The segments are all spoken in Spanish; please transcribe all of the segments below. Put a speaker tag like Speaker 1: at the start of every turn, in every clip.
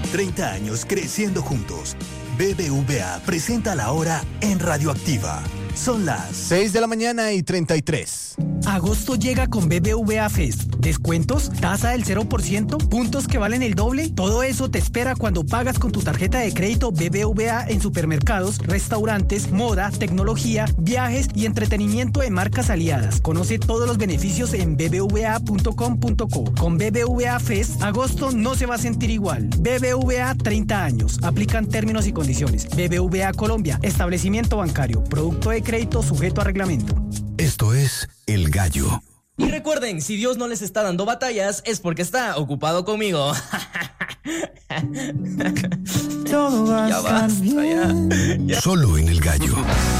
Speaker 1: 30 años creciendo juntos. BBVA presenta la hora en Radioactiva. Son las
Speaker 2: 6:33 a.m.
Speaker 3: Agosto llega con BBVA Fest. Descuentos, tasa del 0%, puntos que valen el doble. Todo eso te espera cuando pagas con tu tarjeta de crédito BBVA en supermercados, restaurantes, moda, tecnología, viajes y entretenimiento de marcas aliadas. Conoce todos los beneficios en bbva.com.co. Con BBVA Fest, agosto no se va a sentir igual. BBVA 30 años. Aplican términos y condiciones. BBVA Colombia. Establecimiento bancario. Producto de crédito sujeto a reglamento.
Speaker 1: Esto es El Gallo.
Speaker 4: Y recuerden, si Dios no les está dando batallas, es porque está ocupado conmigo. Ya basta, ya.
Speaker 1: Solo en El Gallo.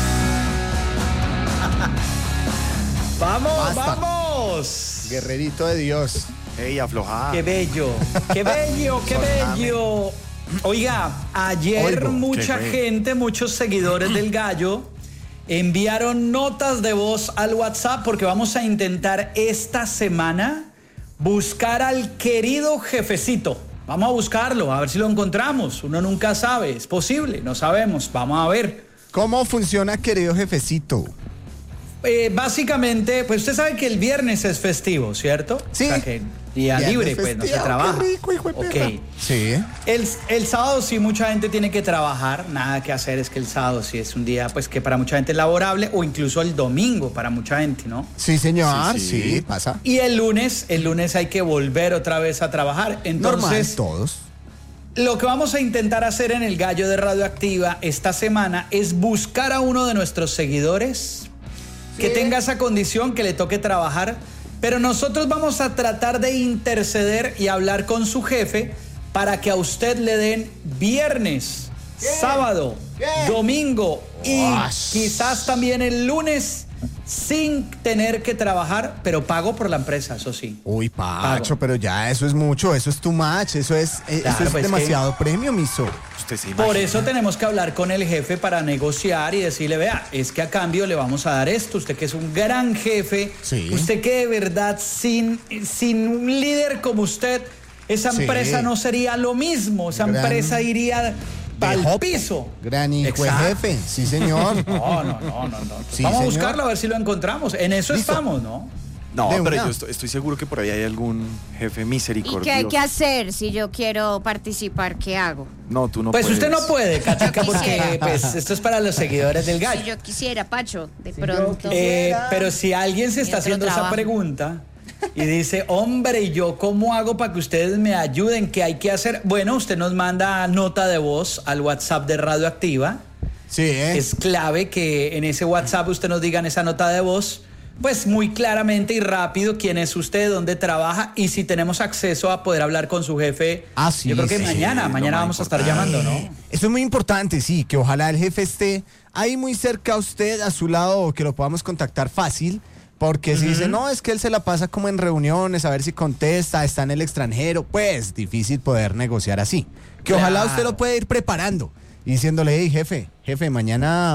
Speaker 5: ¡Vamos,
Speaker 2: Basta.
Speaker 5: vamos!
Speaker 2: Guerrerito de Dios.
Speaker 6: ¡Ey, aflojá!
Speaker 5: ¡Qué bello! ¡Qué bello, qué bello! Oiga, ayer
Speaker 2: Oigo,
Speaker 5: mucha
Speaker 6: qué
Speaker 5: gente, muchos seguidores del Gallo enviaron notas de voz al WhatsApp porque vamos a intentar esta semana buscar al querido jefecito. Vamos a buscarlo, a ver si lo encontramos. Uno nunca sabe, es posible, no sabemos, vamos a ver.
Speaker 2: ¿Cómo funciona, querido jefecito?
Speaker 5: Básicamente, pues usted sabe que el viernes es festivo, ¿cierto?
Speaker 2: Sí.
Speaker 5: O sea, que día
Speaker 2: Viernes
Speaker 5: libre, pues no se
Speaker 2: festivo,
Speaker 5: trabaja.
Speaker 2: qué rico, hijo de perra.
Speaker 5: Ok.
Speaker 2: Sí.
Speaker 5: El sábado sí mucha gente tiene que trabajar, nada que hacer, es que el sábado sí es un día pues que para mucha gente es laborable o incluso el domingo para mucha gente, ¿no?
Speaker 2: Sí, señor,
Speaker 6: Sí,
Speaker 2: sí,
Speaker 6: sí.
Speaker 2: pasa.
Speaker 5: Y el lunes hay que volver otra vez a trabajar.
Speaker 2: Normal,
Speaker 5: Entonces,
Speaker 2: todos.
Speaker 5: lo que vamos a intentar hacer en el Gallo de Radioactiva esta semana es buscar a uno de nuestros seguidores que tenga esa condición, que le toque trabajar, pero nosotros vamos a tratar de interceder y hablar con su jefe para que a usted le den viernes, sábado, domingo y quizás también el lunes sin tener que trabajar, pero pago por la empresa, eso sí.
Speaker 2: Uy, Pacho,
Speaker 5: Pago.
Speaker 2: pero ya eso es mucho, eso es too much, eso es
Speaker 5: pues,
Speaker 2: demasiado premio, miso.
Speaker 6: Usted se
Speaker 5: Por
Speaker 6: imagina.
Speaker 5: eso tenemos que hablar con el jefe para negociar y decirle, vea, es que a cambio le vamos a dar esto, usted que es un gran jefe,
Speaker 2: Sí.
Speaker 5: usted que de verdad sin un líder como usted, esa
Speaker 2: Sí.
Speaker 5: empresa no sería lo mismo, esa
Speaker 2: Gran-
Speaker 5: empresa iría al
Speaker 2: Hop.
Speaker 5: piso.
Speaker 2: Gran hijo de
Speaker 5: Exacto.
Speaker 2: jefe, sí, señor.
Speaker 5: No.
Speaker 2: Sí,
Speaker 5: vamos a
Speaker 2: señor.
Speaker 5: buscarlo a ver si lo encontramos. En eso
Speaker 2: Listo.
Speaker 5: estamos, ¿no?
Speaker 6: No,
Speaker 2: De
Speaker 6: pero
Speaker 2: una.
Speaker 6: yo estoy seguro que por ahí hay algún jefe
Speaker 7: ¿Y
Speaker 6: misericordioso.
Speaker 7: qué hay que hacer si yo quiero participar? ¿Qué hago?
Speaker 6: No, tú no
Speaker 5: Pues
Speaker 6: puedes.
Speaker 5: usted no puede, Katica, porque
Speaker 7: quisiera.
Speaker 5: pues, esto es para los seguidores del
Speaker 7: Si
Speaker 5: Gallo.
Speaker 7: yo quisiera, Pacho, de pronto.
Speaker 5: Pero si alguien se está
Speaker 7: otro
Speaker 5: haciendo esa
Speaker 7: trabajo.
Speaker 5: pregunta y dice, hombre, ¿y yo cómo hago para que ustedes me ayuden? ¿Qué hay que hacer? Bueno, usted nos manda nota de voz al WhatsApp de Radioactiva.
Speaker 2: Sí,
Speaker 5: Es clave que en ese WhatsApp usted nos diga en esa nota de voz, pues muy claramente y rápido quién es usted, dónde trabaja y si tenemos acceso a poder hablar con su jefe.
Speaker 2: Ah, sí,
Speaker 5: Yo creo que
Speaker 2: sí,
Speaker 5: mañana
Speaker 6: lo más
Speaker 5: vamos a estar
Speaker 6: importante.
Speaker 5: llamando, ¿no?
Speaker 2: Eso es muy importante, sí, que ojalá el jefe esté ahí muy cerca a usted, a su lado, o que lo podamos contactar fácil, porque si dice, no, es que él se la pasa como en reuniones, a ver si contesta, está en el extranjero, pues difícil poder negociar así. Que ojalá
Speaker 5: Claro.
Speaker 2: usted lo pueda ir preparando y diciéndole, hey, jefe, mañana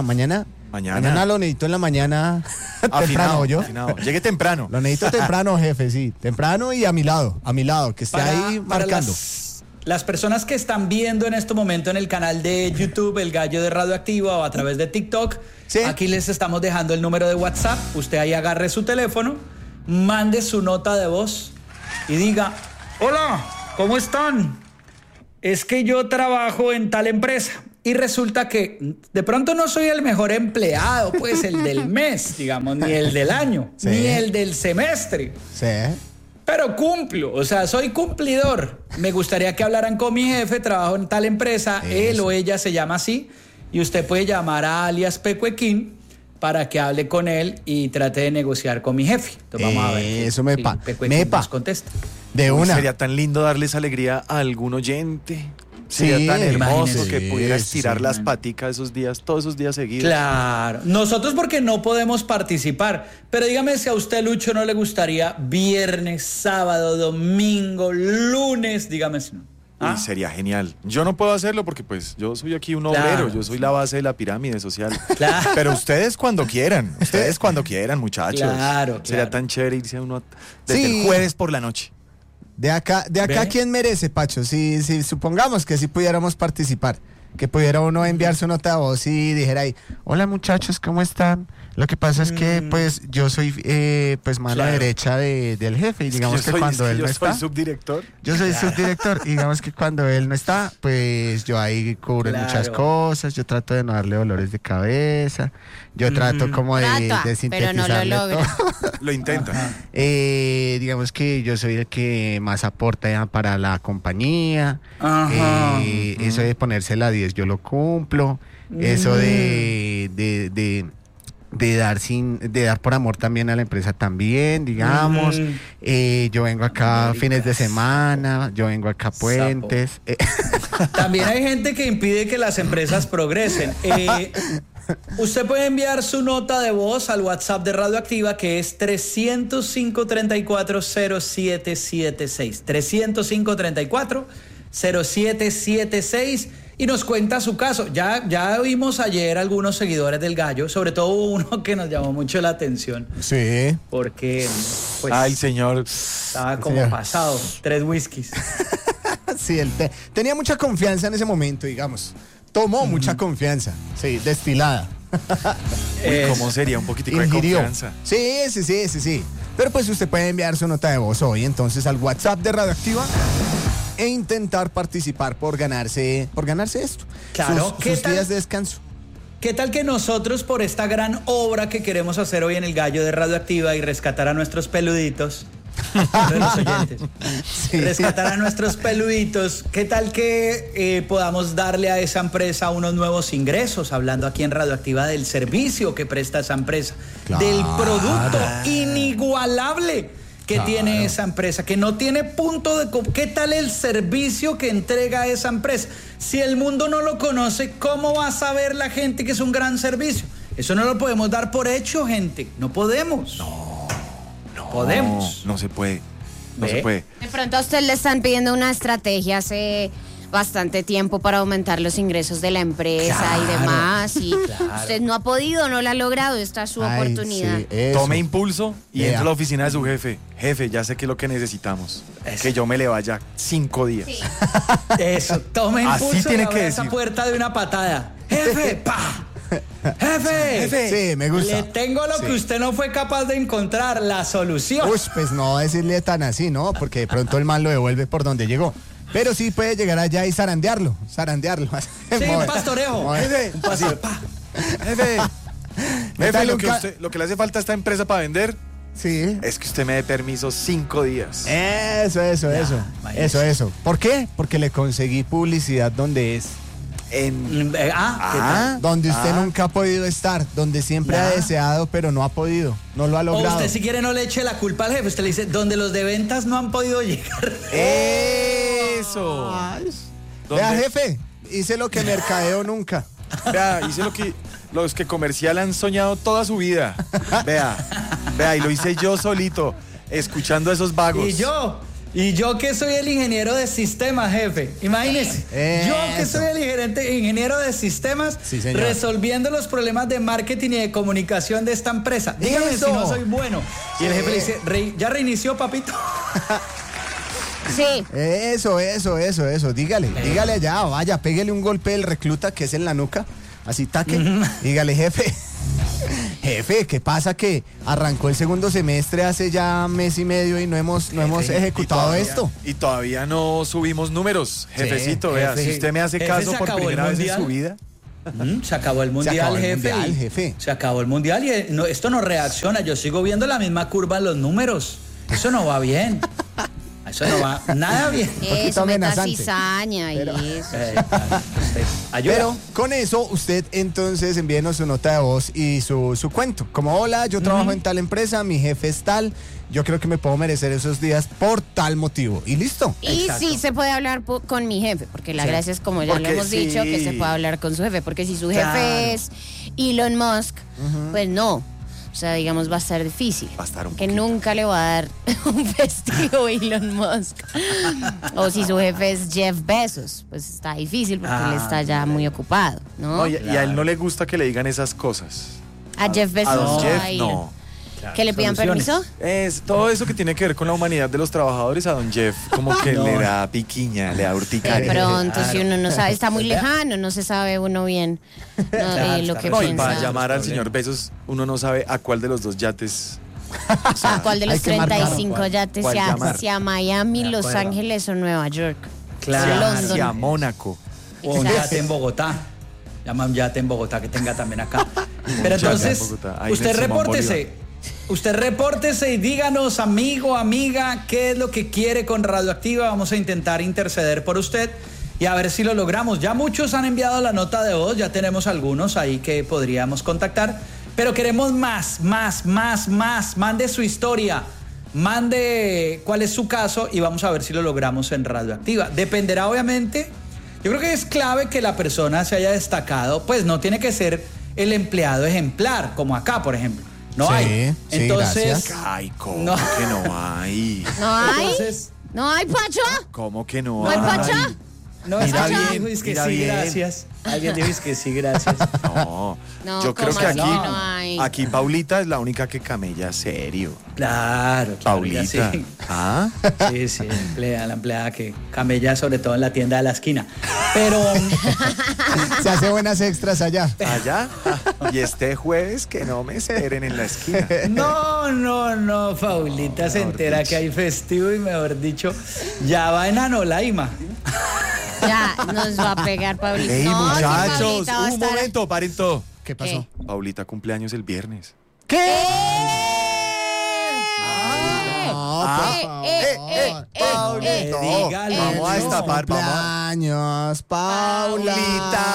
Speaker 2: lo necesito en la mañana temprano, yo.
Speaker 6: Afinado. Llegue temprano.
Speaker 2: Lo necesito temprano, jefe, sí, temprano y a mi lado, que esté ahí marcando.
Speaker 5: Las personas que están viendo en este momento en el canal de YouTube El Gallo de Radioactiva o a través de TikTok,
Speaker 2: Sí.
Speaker 5: aquí les estamos dejando el número de WhatsApp. Usted ahí agarre su teléfono, mande su nota de voz y diga, hola, ¿cómo están? Es que yo trabajo en tal empresa y resulta que de pronto no soy el mejor empleado, pues el del mes, digamos, ni el del año,
Speaker 2: Sí.
Speaker 5: ni el del semestre.
Speaker 2: Sí.
Speaker 5: Pero cumplo, o sea, soy cumplidor. Me gustaría que hablaran con mi jefe, trabajo en tal empresa, él o ella se llama así, y usted puede llamar a alias Pecuequín para que hable con él y trate de negociar con mi jefe. Entonces vamos a ver.
Speaker 2: Eso me pa-
Speaker 5: Pecuequín
Speaker 2: mepa.
Speaker 5: nos contesta.
Speaker 2: De
Speaker 6: Uy,
Speaker 2: una.
Speaker 6: Sería tan lindo darles alegría a algún oyente. Sería
Speaker 2: Sí,
Speaker 6: tan hermoso
Speaker 5: imagínese.
Speaker 6: que pudiera
Speaker 2: Sí,
Speaker 6: estirar
Speaker 2: sí.
Speaker 6: las paticas esos días, todos esos días seguidos.
Speaker 5: Claro, nosotros porque no podemos participar, pero dígame si a usted, Lucho, no le gustaría viernes, sábado, domingo, lunes, dígame si no.
Speaker 6: Uy,
Speaker 5: ¿Ah?
Speaker 6: sería genial. Yo no puedo hacerlo porque pues yo soy aquí un
Speaker 5: Claro.
Speaker 6: obrero, yo soy la base de la pirámide social.
Speaker 5: Claro.
Speaker 6: Pero ustedes cuando quieran, muchachos.
Speaker 5: Claro,
Speaker 6: Sería
Speaker 5: claro.
Speaker 6: tan chévere irse a uno desde
Speaker 2: Sí.
Speaker 6: el jueves por la noche.
Speaker 2: De acá,
Speaker 5: ¿Ve?
Speaker 2: ¿quién merece, Pacho? Si supongamos que si pudiéramos participar, que pudiera uno enviar su nota de voz y dijera ahí, hola muchachos, ¿cómo están? Lo que pasa es que, pues, yo soy, pues, mano
Speaker 5: Claro.
Speaker 2: derecha del jefe y digamos que cuando él no está...
Speaker 6: Yo soy subdirector.
Speaker 2: Yo soy subdirector y digamos que cuando él no está, pues, yo ahí cubro
Speaker 5: Claro.
Speaker 2: muchas cosas, yo trato de no darle dolores de cabeza, yo trato como de
Speaker 7: Trata, pero no lo
Speaker 2: sintetizarle
Speaker 7: logra.
Speaker 2: todo.
Speaker 6: Lo intenta.
Speaker 2: Digamos que yo soy el que más aporta ya para la compañía.
Speaker 5: Ajá.
Speaker 2: Eso de ponerse la 10 yo lo cumplo. Eso de dar por amor también a la empresa también, digamos. Yo vengo acá fines de semana, yo vengo acá puentes.
Speaker 5: También hay gente que impide que las empresas progresen. Usted puede enviar su nota de voz al WhatsApp de Radioactiva, que es 305-340776. 305-340776 y nos cuenta su caso. Ya vimos ayer algunos seguidores del Gallo, sobre todo uno que nos llamó mucho la atención,
Speaker 2: Sí.
Speaker 5: porque pues,
Speaker 6: Ay, señor.
Speaker 5: estaba como
Speaker 2: señor.
Speaker 5: pasado, 3 whiskies.
Speaker 2: Sí, él tenía mucha confianza en ese momento, digamos. Tomó mucha confianza. Sí, destilada.
Speaker 6: ¿Cómo sería un poquitico de
Speaker 2: Ingirió.
Speaker 6: confianza?
Speaker 2: Sí. Pero pues usted puede enviar su nota de voz hoy entonces al WhatsApp de Radioactiva e intentar participar por ganarse esto.
Speaker 5: Claro, ¿qué
Speaker 2: sus
Speaker 5: tal?
Speaker 2: días de descanso.
Speaker 5: ¿Qué tal que nosotros, por esta gran obra que queremos hacer hoy en el Gallo de Radioactiva y rescatar a nuestros peluditos, de los oyentes,
Speaker 2: Sí.
Speaker 5: rescatar a nuestros peluditos, qué tal que podamos darle a esa empresa unos nuevos ingresos, hablando aquí en Radioactiva del servicio que presta esa empresa,
Speaker 2: Claro.
Speaker 5: del producto inigualable que
Speaker 2: Claro.
Speaker 5: tiene esa empresa, que no tiene punto de... ¿Qué tal el servicio que entrega esa empresa? Si el mundo no lo conoce, ¿cómo va a saber la gente que es un gran servicio? Eso no lo podemos dar por hecho, gente. No podemos. No podemos.
Speaker 6: No se puede. No
Speaker 5: ¿Ve?
Speaker 6: se puede.
Speaker 7: De pronto a usted le están pidiendo una estrategia hace bastante tiempo para aumentar los ingresos de la empresa y
Speaker 5: Claro,
Speaker 7: demás. Y
Speaker 5: claro.
Speaker 7: usted no ha podido, no lo ha logrado. Esta es su
Speaker 2: Ay,
Speaker 7: oportunidad.
Speaker 2: sí, eso.
Speaker 6: Tome impulso y
Speaker 2: Vea.
Speaker 6: entra a la oficina de su jefe. Jefe, ya sé que es lo que necesitamos.
Speaker 5: Eso.
Speaker 6: Que yo me le vaya 5 días.
Speaker 7: Sí.
Speaker 5: Eso, tome
Speaker 6: Así
Speaker 5: impulso
Speaker 6: tiene
Speaker 5: y
Speaker 6: que
Speaker 5: abra esa
Speaker 6: decir.
Speaker 5: puerta de una patada. ¡Jefe! ¡Pa! ¡Jefe!
Speaker 2: Sí, me gusta.
Speaker 5: Le tengo lo
Speaker 2: Sí.
Speaker 5: que usted no fue capaz de encontrar, la solución.
Speaker 2: Uy, pues no decirle tan así, ¿no? Porque de pronto el man lo devuelve por donde llegó. Pero sí puede llegar allá y zarandearlo.
Speaker 5: Sí, un pastoreo.
Speaker 2: Jefe,
Speaker 5: Un pastoreo. Pa.
Speaker 6: Jefe,
Speaker 2: Métale
Speaker 6: lo
Speaker 2: un
Speaker 6: que, lo que le hace falta a esta empresa para vender
Speaker 2: Sí.
Speaker 6: es que usted me dé permiso 5 días.
Speaker 2: Eso.
Speaker 5: imagínese.
Speaker 2: Eso. ¿Por qué? Porque le conseguí publicidad donde es.
Speaker 5: ¿Qué tal?
Speaker 2: Donde usted nunca ha podido estar, donde siempre ha
Speaker 5: Ya.
Speaker 2: deseado, pero no ha podido, no lo ha
Speaker 5: O
Speaker 2: logrado.
Speaker 5: usted si quiere no le eche la culpa al jefe. Usted le dice, donde los de ventas no han podido llegar.
Speaker 6: ¡Eso!
Speaker 2: Vea,
Speaker 6: ¿Dónde?
Speaker 2: jefe, hice lo que mercadeo nunca.
Speaker 6: Vea, hice lo que los que comercial han soñado toda su vida. Vea, y lo hice yo solito, escuchando a esos vagos.
Speaker 5: Y yo que soy el ingeniero de sistemas, jefe. Imagínese. Yo que
Speaker 2: Eso.
Speaker 5: soy el ingeniero de sistemas,
Speaker 2: Sí, señor.
Speaker 5: resolviendo los problemas de marketing y de comunicación de esta empresa. Dígame
Speaker 2: Eso.
Speaker 5: si no soy bueno. Y el
Speaker 2: Sí.
Speaker 5: jefe le dice, ¿ya reinició, papito?
Speaker 7: Sí.
Speaker 2: Eso. Dígale allá, vaya, pégale un golpe del recluta que es en la nuca. Así taque. Dígale, jefe. Jefe, ¿qué pasa? Que arrancó el segundo semestre hace ya mes y medio y no hemos ejecutado esto.
Speaker 6: Y todavía no subimos números, jefecito. Vea,
Speaker 2: jefe.
Speaker 6: si usted me hace
Speaker 5: Jefe,
Speaker 6: caso
Speaker 5: ¿se
Speaker 6: por
Speaker 5: acabó el
Speaker 6: primera vez en
Speaker 5: mundial?
Speaker 6: su vida.
Speaker 5: Se acabó el mundial,
Speaker 2: acabó el
Speaker 5: jefe.
Speaker 2: mundial,
Speaker 5: y-
Speaker 2: jefe.
Speaker 5: Se acabó el mundial y esto no reacciona. Yo sigo viendo la misma curva en los números. Eso no va bien. Eso no va nada bien.
Speaker 7: Eso, meta
Speaker 2: amenazante.
Speaker 7: cizaña y eso.
Speaker 5: Ayuda.
Speaker 2: Pero con eso usted entonces envíenos su nota de voz y su cuento. Como, hola, yo trabajo en tal empresa, mi jefe es tal, yo creo que me puedo merecer esos días por tal motivo. Y listo.
Speaker 7: Y
Speaker 5: Exacto.
Speaker 7: sí se puede hablar con mi jefe, porque la
Speaker 5: Sí.
Speaker 7: gracia es, como ya lo
Speaker 6: Porque
Speaker 7: hemos dicho, que
Speaker 6: sí.
Speaker 7: se puede hablar con su jefe, porque si su jefe
Speaker 5: Claro.
Speaker 7: es Elon Musk, pues no. O sea, digamos, va a estar difícil.
Speaker 6: Va a estar un
Speaker 7: que
Speaker 6: poquito.
Speaker 7: nunca le va a dar un festivo Elon Musk. O si su jefe es Jeff Bezos, pues está difícil porque él está ya muy ocupado, ¿no?
Speaker 6: No, y a él no le gusta que le digan esas cosas.
Speaker 7: A Jeff Bezos
Speaker 6: A don
Speaker 7: no,
Speaker 6: Jeff,
Speaker 7: a Elon.
Speaker 6: no.
Speaker 5: Claro,
Speaker 7: ¿Que le pidan
Speaker 5: soluciones.
Speaker 7: permiso?
Speaker 6: Es todo eso que tiene que ver con la humanidad de los trabajadores a don Jeff, como que le da piquiña, le da
Speaker 7: De
Speaker 6: urticaria.
Speaker 7: pronto, si
Speaker 5: Claro.
Speaker 7: uno no sabe, está muy lejano, no se sabe uno bien
Speaker 5: Claro,
Speaker 7: lo
Speaker 5: está
Speaker 7: que
Speaker 6: No, y
Speaker 7: piensa.
Speaker 6: para llamar al
Speaker 5: Los
Speaker 6: señor Besos, uno no sabe a cuál de los dos yates.
Speaker 7: ¿A cuál de los
Speaker 2: hay que marcar.
Speaker 7: 35 yates?
Speaker 6: ¿Cuál llamar?
Speaker 7: Si a Miami,
Speaker 5: De
Speaker 7: Los
Speaker 5: acuerdo.
Speaker 7: Ángeles o Nueva York.
Speaker 5: Claro.
Speaker 7: London.
Speaker 6: Hacia Mónaco.
Speaker 5: O un
Speaker 7: Exacto.
Speaker 5: yate en Bogotá. Llama un yate en Bogotá que tenga también acá. Pero
Speaker 6: yate en
Speaker 5: entonces,
Speaker 6: Bogotá, ahí en
Speaker 5: usted
Speaker 6: el Simón
Speaker 5: repórtese. Usted repórtese y díganos, amigo, amiga, qué es lo que quiere con Radioactiva. Vamos a intentar interceder por usted y a ver si lo logramos. Ya muchos han enviado la nota de voz, ya tenemos algunos ahí que podríamos contactar. Pero queremos más. Mande su historia. Mande cuál es su caso y vamos a ver si lo logramos en Radioactiva. Dependerá, obviamente. Yo creo que es clave que la persona se haya destacado. Pues no tiene que ser el empleado ejemplar, como acá, por ejemplo. No
Speaker 2: Sí,
Speaker 5: hay.
Speaker 2: sí,
Speaker 5: Entonces.
Speaker 2: gracias.
Speaker 6: Ay, ¿cómo
Speaker 5: No.
Speaker 6: que no hay?
Speaker 7: ¿No hay?
Speaker 5: Entonces,
Speaker 7: ¿No hay, Pacho?
Speaker 6: ¿Cómo que no
Speaker 7: ¿No hay,
Speaker 6: hay?
Speaker 7: Pacha?
Speaker 5: no, es que
Speaker 6: Mira
Speaker 5: alguien
Speaker 6: bien,
Speaker 5: dijo, es que
Speaker 6: mira
Speaker 5: sí,
Speaker 6: bien.
Speaker 5: gracias. Alguien dijo, es que sí, gracias.
Speaker 6: No,
Speaker 7: No,
Speaker 6: yo creo
Speaker 7: ¿cómo
Speaker 6: que
Speaker 7: así
Speaker 6: aquí,
Speaker 7: no hay?
Speaker 6: aquí Paulita es la única que camella serio.
Speaker 5: Claro,
Speaker 6: Paulita.
Speaker 5: Sí.
Speaker 6: ¿Ah?
Speaker 5: Sí, la empleada que camella sobre todo en la tienda de la esquina. Pero
Speaker 2: Se hace buenas extras allá.
Speaker 6: ¿Allá? Y este jueves que no me esperen en la esquina.
Speaker 5: no, Paulita se entera que hay festivo y mejor dicho, ya va en Anolaima.
Speaker 7: Ya, nos va a pegar Pablito.
Speaker 6: ¡Ey,
Speaker 7: No, sí,
Speaker 6: muchachos!
Speaker 7: Pablita va a
Speaker 6: Un
Speaker 7: estar-
Speaker 6: momento, paren todo.
Speaker 2: ¿Qué pasó?
Speaker 6: Paulita cumpleaños el viernes.
Speaker 2: Paulito.
Speaker 5: dígale,
Speaker 6: Vamos a
Speaker 5: no.
Speaker 6: destapar, vamos.
Speaker 2: Cumpleaños, Paulita.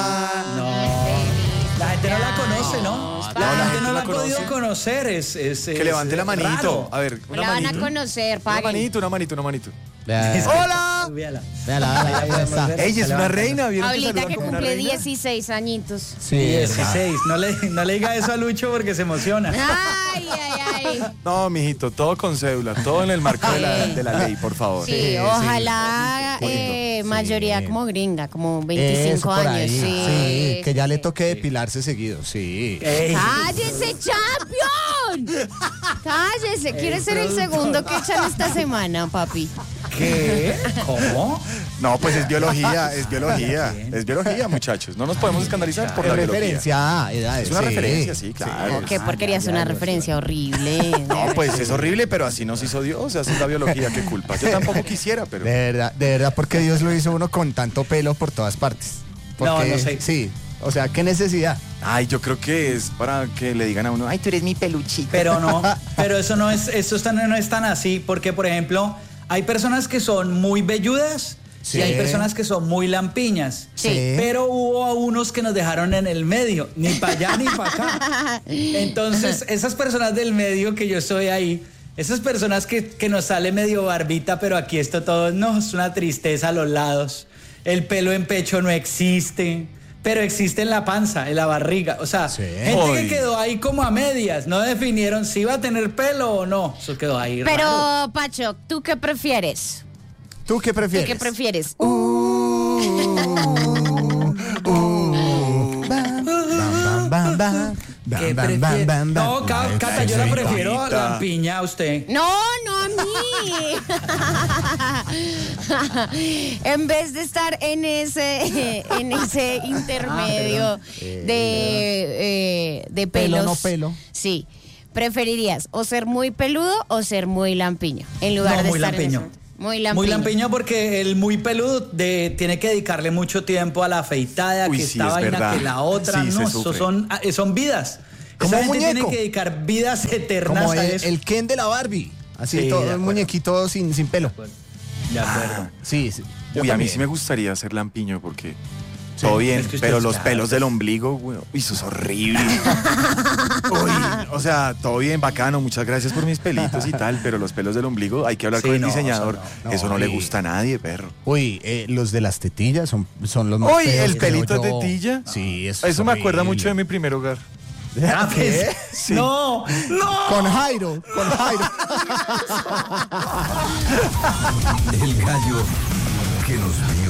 Speaker 5: La gente no la conoce, ¿no?
Speaker 6: la
Speaker 5: La gente
Speaker 6: gente
Speaker 5: no
Speaker 6: la
Speaker 5: la ha podido
Speaker 6: conoce.
Speaker 5: conocer.
Speaker 6: Que levante la manito.
Speaker 5: raro.
Speaker 6: A ver, una
Speaker 7: La van a
Speaker 6: manito.
Speaker 7: conocer,
Speaker 6: Una
Speaker 7: paguen.
Speaker 6: manito.
Speaker 5: ¡Hola! Véala.
Speaker 2: Véala, ahí está.
Speaker 6: Ella es una reina, ¿vieron
Speaker 7: Pablita
Speaker 6: saluda
Speaker 7: que
Speaker 6: como una
Speaker 7: cumple
Speaker 6: reina?
Speaker 7: 16 añitos.
Speaker 2: Sí,
Speaker 5: 16. No le diga eso a Lucho porque se emociona.
Speaker 7: Ay.
Speaker 6: No, mijito, todo con cédula, todo en el marco de la ley, por favor.
Speaker 7: Sí, ojalá mayoría como gringa, como 25
Speaker 2: Eso, por
Speaker 7: años.
Speaker 2: ahí.
Speaker 7: Sí,
Speaker 2: Que ya le
Speaker 7: sí.
Speaker 2: toque depilarse seguido, sí.
Speaker 5: Ey,
Speaker 7: ¡Cállese, champion! Cállese, quiere ser el segundo que echan esta semana, papi.
Speaker 5: ¿Qué? ¿Cómo?
Speaker 6: No, pues es biología, muchachos. No nos podemos escandalizar por
Speaker 2: Es
Speaker 6: la biología.
Speaker 2: referencia a edades.
Speaker 6: Es una referencia, sí, claro.
Speaker 7: No, qué porquería, es una referencia horrible.
Speaker 6: No, pues es horrible, pero así nos hizo Dios, así es la biología, qué culpa. Yo tampoco quisiera, pero...
Speaker 2: De verdad, porque Dios lo hizo uno con tanto pelo por todas partes. Porque,
Speaker 5: No sé.
Speaker 2: Sí, o sea, ¿qué necesidad?
Speaker 6: Ay, yo creo que es para que le digan a uno, ay, tú eres mi peluchito.
Speaker 5: Pero no, pero eso no es tan así, porque por ejemplo, hay personas que son muy velludas
Speaker 2: Sí.
Speaker 5: y hay personas que son muy lampiñas.
Speaker 2: Sí.
Speaker 5: Pero hubo unos que nos dejaron en el medio, ni para allá ni para acá. Entonces, esas personas del medio que yo soy ahí, esas personas que nos sale medio barbita, pero aquí esto todo, no, es una tristeza a los lados. El pelo en pecho no existe. Pero existe en la panza, en la barriga. O sea,
Speaker 2: Sí.
Speaker 5: gente que
Speaker 6: Ay.
Speaker 5: quedó ahí como a medias. No definieron si iba a tener pelo o no. Eso quedó ahí raro.
Speaker 7: Pero, Pacho, ¿tú qué prefieres?
Speaker 2: ¿Tú qué
Speaker 7: ¿Tú
Speaker 2: prefieres?
Speaker 7: qué prefieres?
Speaker 2: Bam, bam.
Speaker 5: ¿Qué
Speaker 2: Bam,
Speaker 5: prefiere?
Speaker 2: bam, bam, bam.
Speaker 5: No, Cata, yo la prefiero a la piña a usted.
Speaker 7: No a mí. En vez de estar en ese intermedio de pelos.
Speaker 2: Pelo, no pelo.
Speaker 7: Sí. ¿Preferirías o ser muy peludo o ser muy lampiño? En lugar
Speaker 5: No,
Speaker 7: de
Speaker 5: muy
Speaker 7: estar
Speaker 5: lampiño.
Speaker 7: en ese- Muy lampiño.
Speaker 5: Muy lampiño porque el muy peludo tiene que dedicarle mucho tiempo a la afeitada,
Speaker 6: Uy,
Speaker 5: que
Speaker 6: sí,
Speaker 5: esta
Speaker 6: es
Speaker 5: vaina,
Speaker 6: verdad.
Speaker 5: que la otra.
Speaker 6: Sí, se
Speaker 5: No,
Speaker 6: sufre.
Speaker 5: eso son vidas.
Speaker 2: Como
Speaker 5: Esa
Speaker 2: un
Speaker 5: gente tiene
Speaker 2: muñeco.
Speaker 5: que dedicar vidas eternas
Speaker 2: Como
Speaker 5: a
Speaker 2: el,
Speaker 5: eso.
Speaker 2: el Ken de la Barbie. Así,
Speaker 5: Sí,
Speaker 2: todo,
Speaker 5: de
Speaker 2: un
Speaker 5: acuerdo.
Speaker 2: muñequito sin pelo.
Speaker 5: De acuerdo.
Speaker 2: Sí, sí. Yo
Speaker 6: Uy, a mí
Speaker 2: también.
Speaker 6: sí me gustaría ser lampiño porque... Todo bien,
Speaker 5: es que usted
Speaker 6: pero
Speaker 5: es
Speaker 6: los
Speaker 5: claro,
Speaker 6: pelos del ombligo, güey, uy, eso es horrible. Uy, o sea, todo bien, bacano, muchas gracias por mis pelitos y tal, pero los pelos del ombligo hay que hablar
Speaker 5: Sí,
Speaker 6: con el
Speaker 5: no,
Speaker 6: diseñador.
Speaker 5: eso
Speaker 6: Eso no,
Speaker 2: no,
Speaker 6: le
Speaker 2: y-
Speaker 6: gusta a nadie, perro.
Speaker 2: Uy, los de las tetillas son los más
Speaker 6: Uy,
Speaker 2: feos,
Speaker 6: el
Speaker 2: creo
Speaker 6: pelito de
Speaker 2: yo.
Speaker 6: tetilla.
Speaker 2: Sí,
Speaker 6: Eso me acuerda mucho de mi primer hogar.
Speaker 5: Ah, pues,
Speaker 6: Sí.
Speaker 5: No, no.
Speaker 2: Con Jairo.
Speaker 1: El gallo que nos vio